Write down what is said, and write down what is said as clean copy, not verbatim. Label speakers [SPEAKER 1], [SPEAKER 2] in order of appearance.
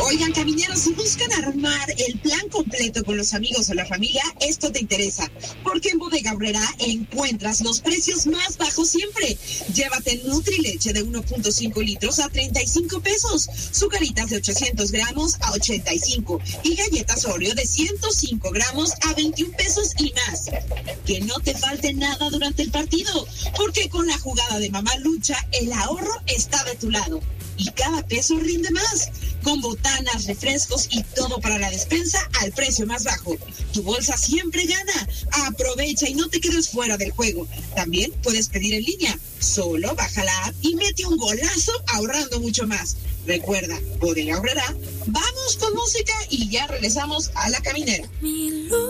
[SPEAKER 1] Oigan, camineros, si buscan armar el plan completo con los amigos o la familia, esto te interesa, porque en Bodega Aurrerá encuentras los precios más bajos siempre. Llévate Nutrileche de 1.5 litros a 35 pesos, Zucaritas de 800 gramos a 85 y galletas Oreo de 105 gramos a 21 pesos y más. Que no te falte nada durante el partido, porque con la jugada de Mamá Lucha, el ahorro está de tu lado. Y cada peso rinde más, con botanas, refrescos y todo para la despensa al precio más bajo. Tu bolsa siempre gana. Aprovecha y no te quedes fuera del juego. También puedes pedir en línea. Solo baja la app y mete un golazo ahorrando mucho más. Recuerda, Bodega Aurrerá. Vamos con música y ya regresamos a La Caminera.